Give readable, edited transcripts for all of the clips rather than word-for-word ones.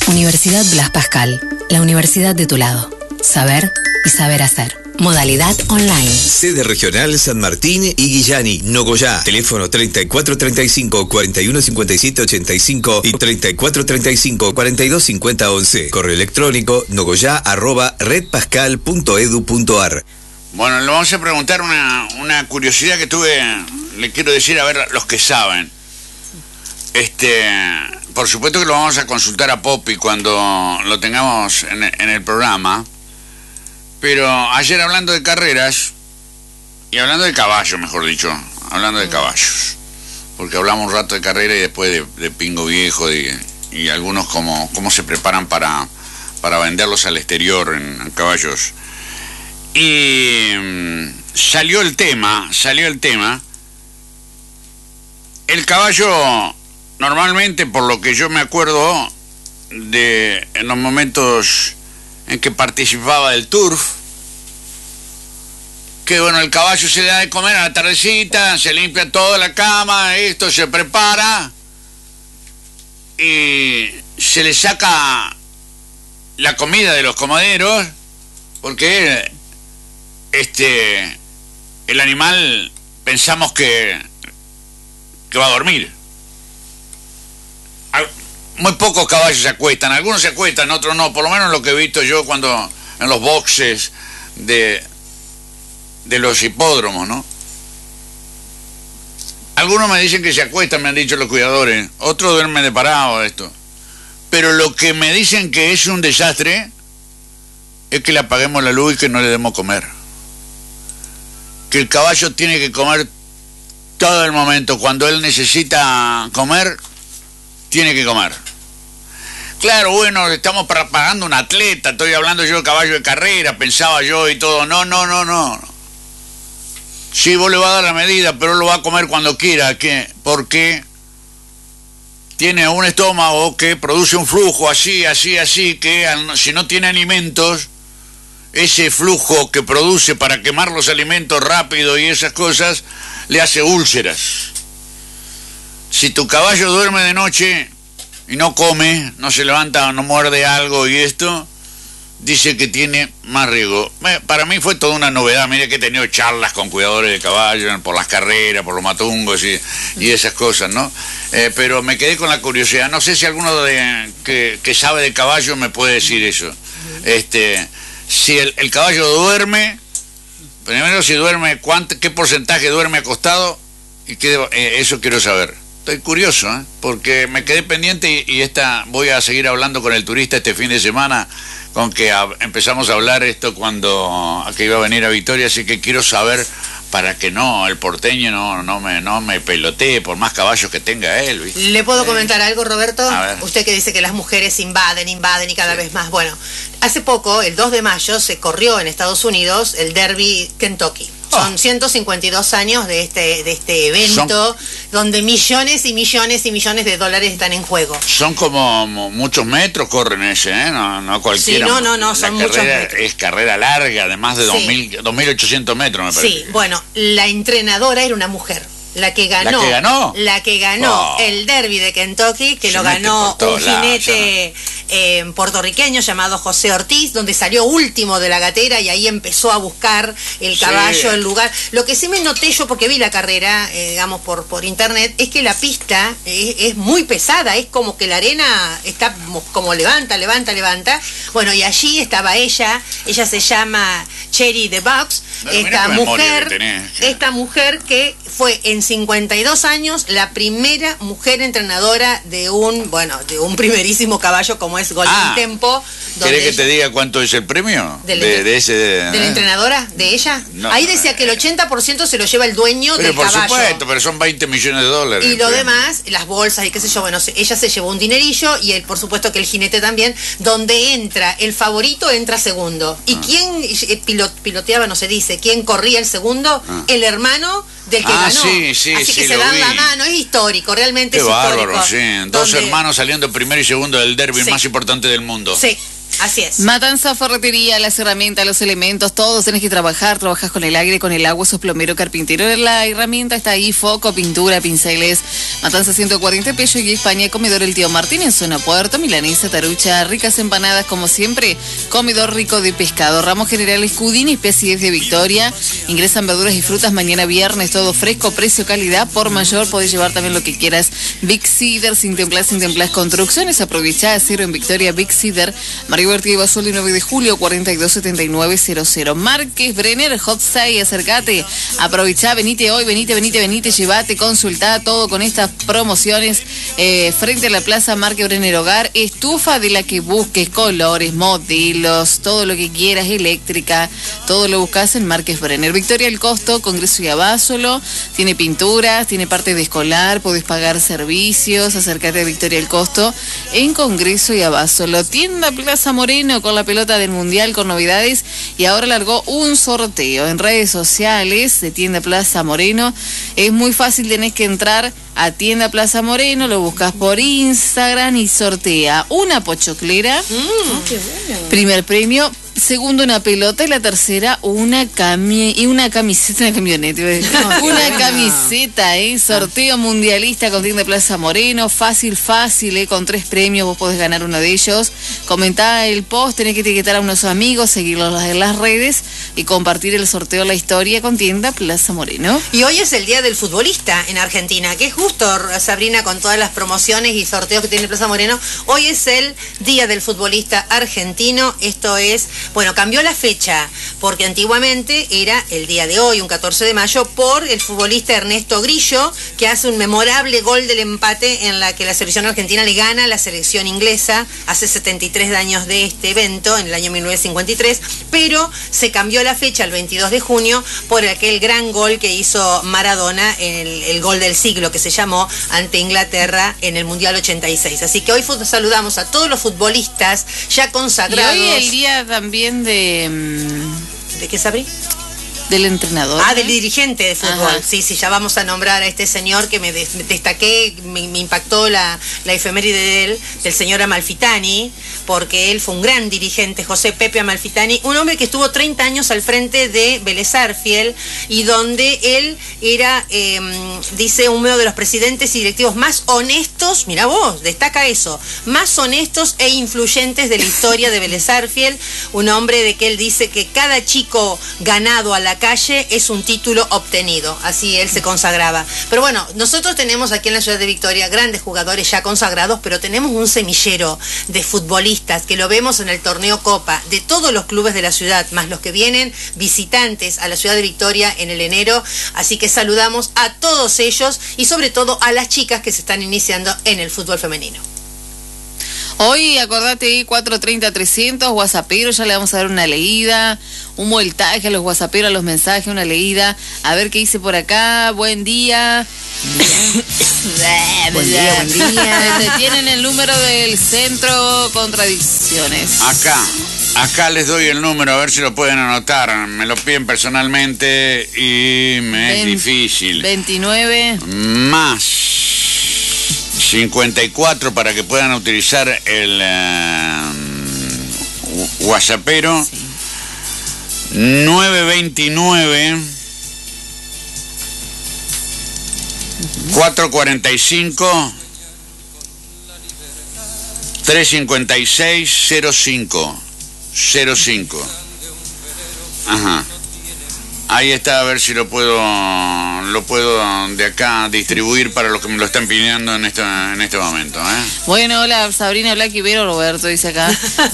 Universidad Blas Pascal, la universidad de tu lado. Saber y saber hacer. Modalidad online. Sede regional San Martín y Guillani, Nogoyá. Teléfono 3435-415785 y 3435-425011. Correo electrónico nogoyá@redpascal.edu.ar. Bueno, le vamos a preguntar una curiosidad que tuve, le quiero decir, a ver, los que saben. Por supuesto que lo vamos a consultar a Poppy cuando lo tengamos en el programa. Pero ayer hablando de carreras, y hablando de caballos, mejor dicho, hablando de caballos, porque hablamos un rato de carrera y después de Pingo Viejo y algunos cómo se preparan para venderlos al exterior en caballos. Y salió el tema, el caballo normalmente, por lo que yo me acuerdo en los momentos en que participaba del turf, que bueno, el caballo se le da de comer a la tardecita, se limpia toda la cama, esto se prepara y se le saca la comida de los comaderos, porque el animal pensamos que va a dormir. Muy pocos caballos se acuestan, algunos se acuestan, otros no, por lo menos lo que he visto yo cuando en los boxes de los hipódromos, ¿no? Algunos me dicen que se acuestan, me han dicho los cuidadores, otros duermen de parado, esto. Pero lo que me dicen que es un desastre es que le apaguemos la luz y que no le demos comer. Que el caballo tiene que comer todo el momento, cuando él necesita comer, tiene que comer. Claro, bueno, estamos pagando un atleta, estoy hablando yo de caballo de carrera, pensaba yo y todo. No. Sí, vos le vas a dar la medida, pero él lo va a comer cuando quiera. Porque tiene un estómago que produce un flujo así, que si no tiene alimentos, ese flujo que produce para quemar los alimentos rápido y esas cosas, le hace úlceras. Si tu caballo duerme de noche y no come, no se levanta, no muerde algo y esto, dice que tiene más riesgo. Para mí fue toda una novedad. Mire que he tenido charlas con cuidadores de caballos por las carreras, por los matungos y esas cosas, ¿no? Pero me quedé con la curiosidad. No sé si alguno que sabe de caballos me puede decir eso. Si el caballo duerme, primero si duerme, qué porcentaje duerme acostado, y eso quiero saber. Estoy curioso, porque me quedé pendiente y voy a seguir hablando con el turista este fin de semana, con que empezamos a hablar esto que iba a venir a Victoria, así que quiero saber para que el porteño no me pelotee por más caballos que tenga él, ¿viste? ¿Le puedo comentar algo, Roberto? A ver. Usted que dice que las mujeres invaden y cada vez más. Bueno, hace poco, el 2 de mayo, se corrió en Estados Unidos el Derby Kentucky. Son 152 años de este evento, donde millones y millones y millones de dólares están en juego. Son como muchos metros corren ese, no cualquiera. Sí, no, son muchos metros. Es carrera larga, de más de 2.800 metros, me parece. Sí, bueno, la entrenadora era una mujer. La que ganó el Derby de Kentucky, que lo ganó un jinete puertorriqueño llamado José Ortiz, donde salió último de la gatera y ahí empezó a buscar el caballo, el lugar. Lo que sí me noté yo, porque vi la carrera, digamos, por internet, es que la pista es muy pesada, es como que la arena está como levanta. Bueno, y allí estaba ella se llama Cherry the Box, esta mujer que fue en 52 años la primera mujer entrenadora de un primerísimo caballo como es Golden Tempo. ¿Querés que te diga cuánto es el premio? ¿De la entrenadora? ¿De ella? No, ahí decía que el 80% se lo lleva el dueño del caballo. Por supuesto, pero son 20 millones de dólares. Y lo demás, las bolsas y qué sé yo, bueno, ella se llevó un dinerillo y por supuesto que el jinete también, donde entra el favorito, entra segundo. ¿Y quién piloteaba? No se dice. ¿Quién corría el segundo? El hermano del que ganó. Sí, así que se dan la mano, es histórico, realmente Qué es bárbaro, histórico. sí. Dos hermanos saliendo primero y segundo del derby más importante del mundo. Sí. Así es. Matanza, ferretería, las herramientas, los elementos, todos tenés que trabajar. Trabajás con el aire, con el agua, sos plomero, carpintero. La herramienta está ahí, foco, pintura, pinceles. Matanza 140, Pello y España, comedor El Tío Martín en zona Puerto, milanesa, tarucha, ricas empanadas como siempre. Comedor rico de pescado. Ramos General Escudín y Pesidez de Victoria. Ingresan verduras y frutas mañana viernes, todo fresco, precio, calidad. Por mayor podés llevar también lo que quieras. Big Cider, sin templas Construcciones. Aprovechá, cero en Victoria, Big Cider. Mario Berti y Basoli, 9 de julio, 427900. Márquez Brenner, Hot Sale, acércate, aprovechá, venite hoy, venite, llevate, consultá todo con estas promociones frente a la Plaza Márquez Brenner Hogar. Estufa de la que busques, colores, modelos, todo lo que quieras, eléctrica, todo lo buscas en Márquez Brenner. Victoria El Costo, Congreso y Abásolo, tiene pinturas, tiene parte de escolar, podés pagar servicios, acércate a Victoria El Costo en Congreso y Abásolo. Tienda Plaza Moreno con la pelota del Mundial con novedades y ahora largó un sorteo en redes sociales de Tienda Plaza Moreno. Es muy fácil, tenés que entrar a Tienda Plaza Moreno, lo buscas por Instagram y sortea una pochoclera. Qué bueno. Primer premio. Segundo, una pelota. Y la tercera, una camiseta, una camioneta. Una camiseta, sorteo mundialista con Tienda Plaza Moreno. Fácil, con 3 premios. Vos podés ganar uno de ellos. Comentá el post, tenés que etiquetar a unos amigos, seguirlos en las redes y compartir el sorteo, la historia con Tienda Plaza Moreno. Y hoy es el Día del Futbolista en Argentina, que es justo, Sabrina, con todas las promociones y sorteos que tiene Plaza Moreno. Hoy es el Día del Futbolista argentino. Esto es... Bueno, cambió la fecha, porque antiguamente era el día de hoy, un 14 de mayo, por el futbolista Ernesto Grillo, que hace un memorable gol del empate en la que la selección argentina le gana a la selección inglesa hace 73 años de este evento, en el año 1953, pero se cambió la fecha al 22 de junio por aquel gran gol que hizo Maradona, el gol del siglo, que se llamó ante Inglaterra en el Mundial 86. Así que hoy saludamos a todos los futbolistas ya consagrados. Y hoy el día también ¿De qué, Sabri? Del entrenador. Del dirigente de fútbol. Ajá. Sí, ya vamos a nombrar a este señor que me destaqué, me impactó la efeméride de él, del señor Amalfitani, porque él fue un gran dirigente, José Pepe Amalfitani, un hombre que estuvo 30 años al frente de Vélez Sarsfield y donde él era, dice, uno de los presidentes y directivos más honestos, mira vos, destaca eso, más honestos e influyentes de la historia de Vélez Sarsfield, un hombre de que él dice que cada chico ganado a la calle es un título obtenido, así él se consagraba. Pero bueno, nosotros tenemos aquí en la ciudad de Victoria grandes jugadores ya consagrados, pero tenemos un semillero de futbolistas que lo vemos en el torneo Copa de todos los clubes de la ciudad, más los que vienen visitantes a la ciudad de Victoria en el enero, así que saludamos a todos ellos y sobre todo a las chicas que se están iniciando en el fútbol femenino. Hoy, acordate, 430-300, whatsapperos, ya le vamos a dar una leída, un voltaje a los whatsapperos, a los mensajes, una leída, a ver qué dice por acá. Buen día. Buen día. Tienen el número del Centro Contradicciones. Acá les doy el número, a ver si lo pueden anotar. Me lo piden personalmente y me es difícil. 29. Más 54 para que puedan utilizar el whatsappero. Sí. 929 445 356 05. Ajá. Ahí está, a ver si lo puedo de acá distribuir para los que me lo están pidiendo en este momento. Bueno, hola Sabrina, Black Ibero, Roberto dice acá.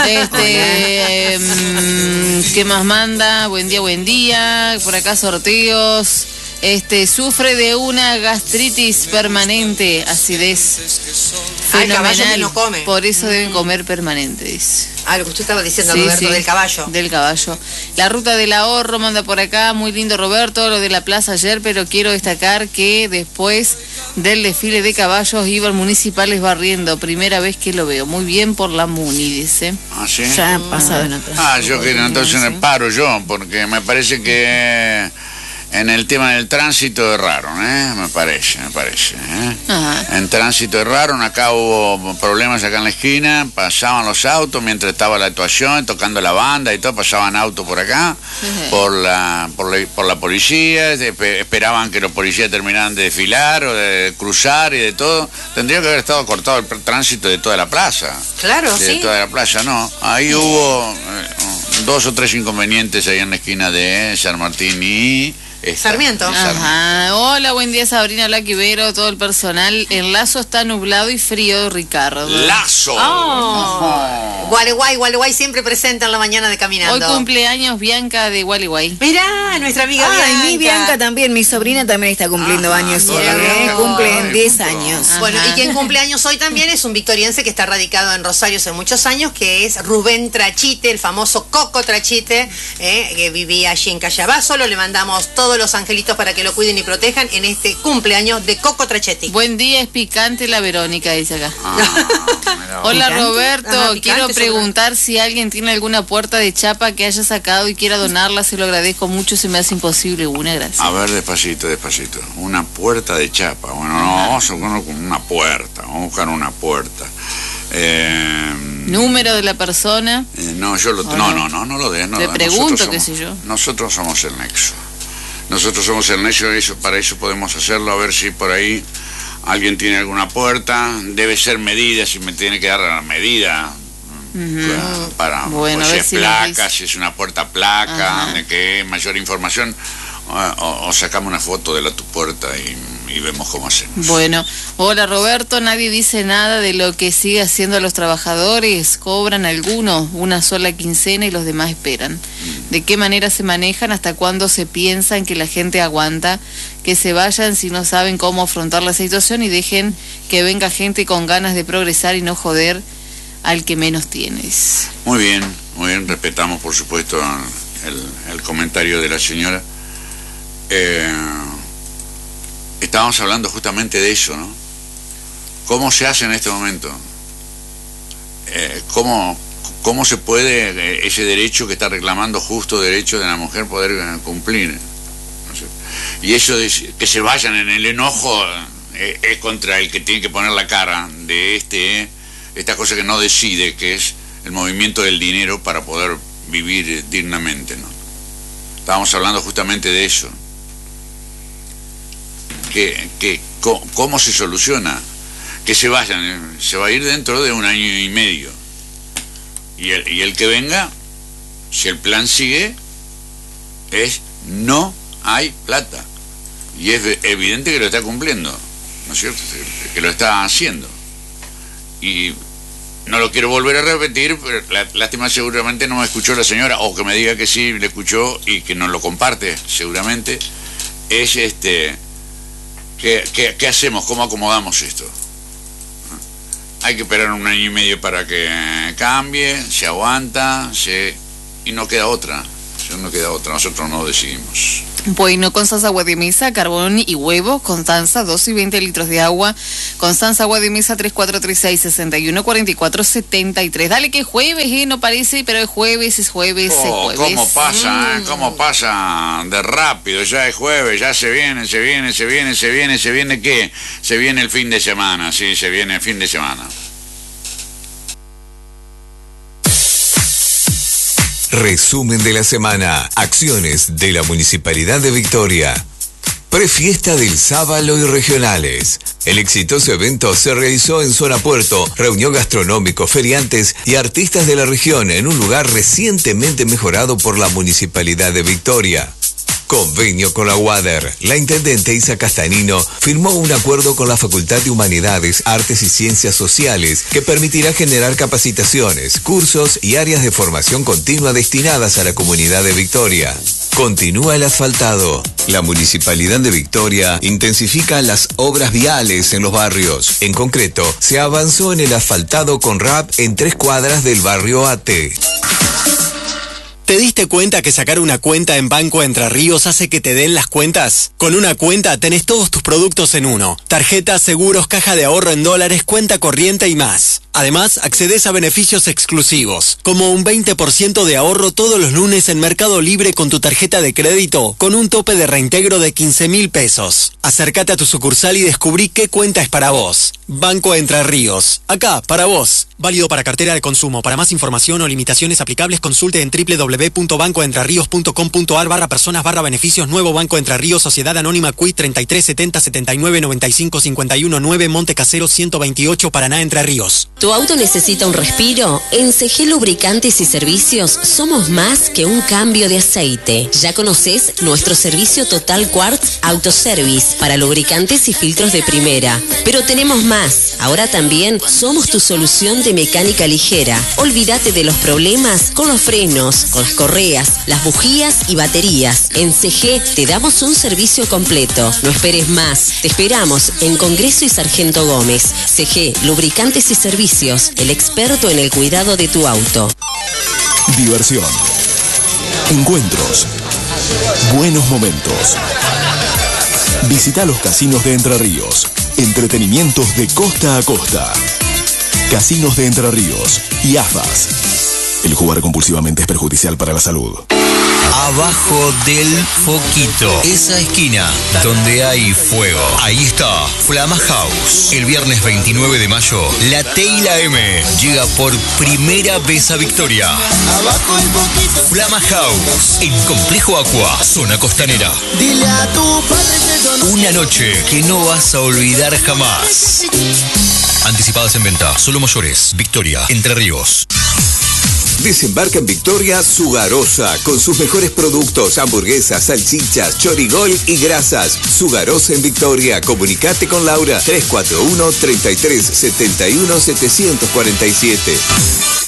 ¿Qué más manda? Buen día. Por acá sorteos. Sufre de una gastritis permanente, acidez fenomenal, no come. Por eso deben comer permanente, dice. Lo que usted estaba diciendo, sí, Roberto, sí, del caballo. Del caballo. La ruta del ahorro manda por acá, muy lindo Roberto, lo de la plaza ayer, pero quiero destacar que después del desfile de caballos iban municipales barriendo, primera vez que lo veo. Muy bien por la Muni, dice. ¿Ah, sí? Ya ha pasado en atrás. Yo que entonces me paro yo, porque me parece que En el tema del tránsito erraron, me parece. En tránsito erraron, acá hubo problemas acá en la esquina, pasaban los autos mientras estaba la actuación, tocando la banda y todo, pasaban autos por acá, por la policía, esperaban que los policías terminaran de desfilar o de cruzar y de todo. Tendría que haber estado cortado el tránsito de toda la plaza. Claro, de toda la plaza, no. Ahí hubo 2 o 3 inconvenientes ahí en la esquina de San Martín y... Sarmiento. Ajá. Hola, buen día, Sabrina, Black Ibero, todo el personal. El Lazo está nublado y frío, Ricardo. ¡Lazo! Gualeguay siempre presenta en la mañana de Caminando. Hoy cumpleaños Bianca de Gualeguay. Mirá, nuestra amiga Bianca. Y mi Bianca también, mi sobrina también está cumpliendo años hoy, cumplen 10 años. Bueno, y quien cumple años hoy también es un victoriense que está radicado en Rosario hace muchos años, que es Rubén Trachite, el famoso Coco Trachite, que vivía allí en Callabá. Solo le mandamos todos los angelitos para que lo cuiden y protejan en este cumpleaños de Coco Trachetti. Buen día, es picante la Verónica, dice acá. Hola, ¿picante? Roberto, quiero preguntar si alguien tiene alguna puerta de chapa que haya sacado y quiera donarla, se lo agradezco mucho, se me hace imposible. Una, gracias. A ver, despacito. Una puerta de chapa. Bueno, no, vamos a buscar una puerta, ¿Número de la persona? No, yo lo... No lo des. Te pregunto, qué sé yo. Nosotros somos el nexo. Para eso podemos hacerlo, a ver si por ahí alguien tiene alguna puerta, debe ser medida, si me tiene que dar la medida, para bueno, si es placa, si es una puerta placa, de que mayor información, o sacamos una foto de tu puerta y vemos cómo hacemos. Bueno, hola Roberto, nadie dice nada de lo que sigue haciendo los trabajadores, cobran algunos una sola quincena y los demás esperan. ¿De qué manera se manejan? ¿Hasta cuándo se piensan que la gente aguanta? Que se vayan si no saben cómo afrontar la situación y dejen que venga gente con ganas de progresar y no joder al que menos tienes. Muy bien, respetamos por supuesto el comentario de la señora. Estábamos hablando justamente de eso, ¿no? ¿Cómo se hace en este momento? ¿Cómo se puede ese derecho que está reclamando, justo derecho de la mujer, poder cumplir? No sé. Y eso de que se vayan en el enojo es contra el que tiene que poner la cara de esta cosa que no decide, que es el movimiento del dinero para poder vivir dignamente, ¿no? Estábamos hablando justamente de eso. ¿Cómo se soluciona? Que se vayan, se va a ir dentro de 1 año y medio. Y el que venga, si el plan sigue, no hay plata. Y es evidente que lo está cumpliendo, ¿no es cierto? Que lo está haciendo. Y no lo quiero volver a repetir, pero lástima, seguramente no me escuchó la señora, o que me diga que sí, le escuchó y que no lo comparte, seguramente. Es ¿Qué hacemos? ¿Cómo acomodamos esto? Hay que esperar 1 año y medio para que cambie, se aguanta, y no queda otra. Nosotros no decidimos. Bueno, Constanza agua de mesa, carbón y huevo. Constanza, 2 y 20 litros de agua. Constanza agua de mesa, 3436-614473. Dale que es jueves, no parece, pero es jueves. ¿Cómo pasa, cómo pasa de rápido? Ya es jueves, ya se viene, ¿qué? Se viene el fin de semana, sí, se viene el fin de semana. Resumen de la semana. Acciones de la Municipalidad de Victoria. Prefiesta del Sábalo y Regionales. El exitoso evento se realizó en Zona Puerto, reunió gastronómicos, feriantes y artistas de la región en un lugar recientemente mejorado por la Municipalidad de Victoria. Convenio con la UADER. La intendente Isa Castanino firmó un acuerdo con la Facultad de Humanidades, Artes y Ciencias Sociales que permitirá generar capacitaciones, cursos y áreas de formación continua destinadas a la comunidad de Victoria. Continúa el asfaltado. La Municipalidad de Victoria intensifica las obras viales en los barrios. En concreto, se avanzó en el asfaltado con RAP en 3 cuadras del barrio AT. ¿Te diste cuenta que sacar una cuenta en Banco Entre Ríos hace que te den las cuentas? Con una cuenta tenés todos tus productos en uno. Tarjetas, seguros, caja de ahorro en dólares, cuenta corriente y más. Además, accedes a beneficios exclusivos, como un 20% de ahorro todos los lunes en Mercado Libre con tu tarjeta de crédito, con un tope de reintegro de 15.000 pesos. Acércate a tu sucursal y descubrí qué cuenta es para vos. Banco Entre Ríos. Acá, para vos. Válido para cartera de consumo. Para más información o limitaciones aplicables, consulte en www.bancoentrerios.com.ar/personas/beneficios. Nuevo Banco Entre Ríos, Sociedad Anónima CUI 33 70 79 95 51 9, Monte Casero 128, Paraná, Entre Ríos. ¿Tu auto necesita un respiro? En CG Lubricantes y Servicios somos más que un cambio de aceite. Ya conoces nuestro servicio Total Quartz Autoservice para lubricantes y filtros de primera. Pero tenemos más. Ahora también somos tu solución de mecánica ligera. Olvídate de los problemas con los frenos, con las correas, las bujías y baterías. En CG te damos un servicio completo. No esperes más. Te esperamos en Congreso y Sargento Gómez. CG Lubricantes y Servicios, el experto en el cuidado de tu auto. Diversión, encuentros, buenos momentos. Visita los casinos de Entre Ríos. Entretenimientos de costa a costa. Casinos de Entre Ríos y AFAS. El jugar compulsivamente es perjudicial para la salud. Abajo del foquito, esa esquina donde hay fuego. Ahí está Flama House. El viernes 29 de mayo, la T y la M llega por primera vez a Victoria. Abajo el foquito. Flama House, en Complejo Aqua, zona costanera. Dile a tu padre que yo no... Una noche que no vas a olvidar jamás. Anticipadas en venta, solo mayores. Victoria, Entre Ríos. Desembarca en Victoria Sugarosa con sus mejores productos, hamburguesas, salchichas, chorigol y grasas. Sugarosa en Victoria. Comunicate con Laura 341-3371-747.